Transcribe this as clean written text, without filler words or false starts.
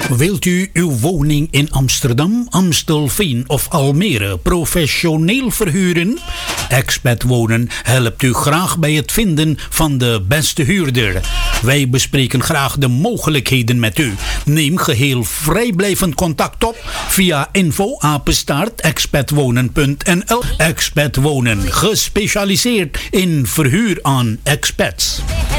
Wilt u uw woning in Amsterdam, Amstelveen of Almere professioneel verhuren? Expat Wonen helpt u graag bij het vinden van de beste huurder. Wij bespreken graag de mogelijkheden met u. Neem geheel vrijblijvend contact op via info@expatwonen.nl. Expat Wonen, gespecialiseerd in verhuur aan expats.